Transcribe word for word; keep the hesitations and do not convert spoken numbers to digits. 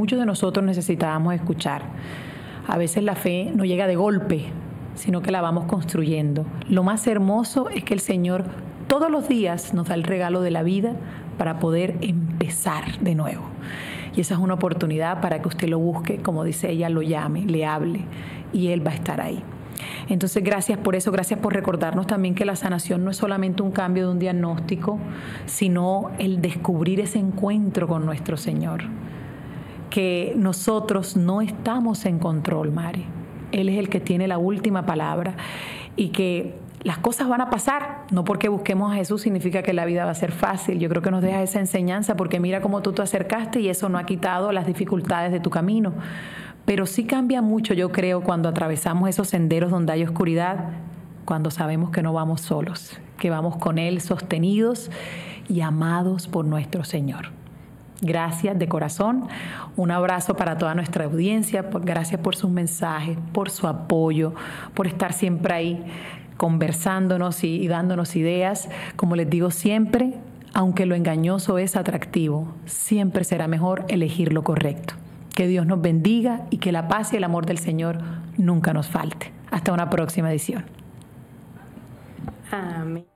muchos de nosotros necesitábamos escuchar. A veces la fe no llega de golpe, sino que la vamos construyendo. Lo más hermoso es que el Señor todos los días nos da el regalo de la vida para poder empezar de nuevo. Y esa es una oportunidad para que usted lo busque, como dice ella, lo llame, le hable, y Él va a estar ahí. Entonces, gracias por eso, gracias por recordarnos también que la sanación no es solamente un cambio de un diagnóstico, sino el descubrir ese encuentro con nuestro Señor. Que nosotros no estamos en control, Mari. Él es el que tiene la última palabra y que las cosas van a pasar. No porque busquemos a Jesús significa que la vida va a ser fácil. Yo creo que nos deja esa enseñanza porque mira cómo tú te acercaste y eso no ha quitado las dificultades de tu camino. Pero sí cambia mucho, yo creo, cuando atravesamos esos senderos donde hay oscuridad, cuando sabemos que no vamos solos, que vamos con Él sostenidos y amados por nuestro Señor. Gracias de corazón, un abrazo para toda nuestra audiencia, por, gracias por sus mensajes, por su apoyo, por estar siempre ahí conversándonos y, y dándonos ideas. Como les digo siempre, aunque lo engañoso es atractivo, siempre será mejor elegir lo correcto. Que Dios nos bendiga y que la paz y el amor del Señor nunca nos falte. Hasta una próxima edición. Amén.